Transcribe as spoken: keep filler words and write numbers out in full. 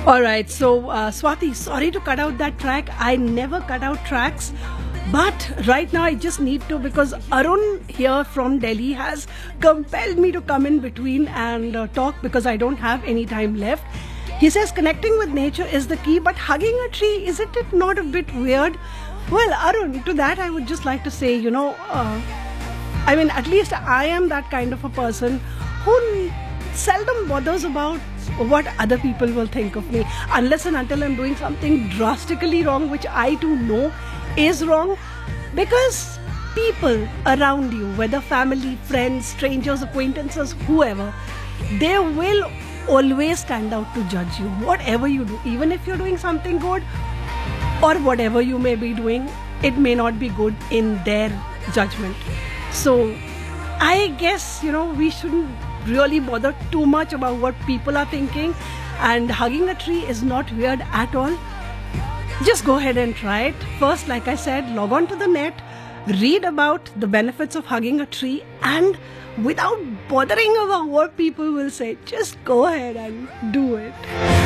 Alright, so uh, Swati, sorry to cut out that track. I never cut out tracks. But right now I just need to, because Arun here from Delhi has compelled me to come in between and uh, talk because I don't have any time left. He says connecting with nature is the key, but hugging a tree, isn't it not a bit weird? Well, Arun, to that I would just like to say, you know, uh, I mean, at least I am that kind of a person who seldom bothers about what other people will think of me, unless and until I'm doing something drastically wrong, which I too know is wrong, because people around you, whether family, friends, strangers, acquaintances, whoever, they will always stand out to judge you, whatever you do. Even if you're doing something good or whatever you may be doing, it may not be good in their judgment. So I guess, you know, we shouldn't really bother too much about what people are thinking, and hugging a tree is not weird at all. Just go ahead and try it. First, like I said, log on to the net, read about the benefits of hugging a tree, and without bothering about what people will say, just go ahead and do it.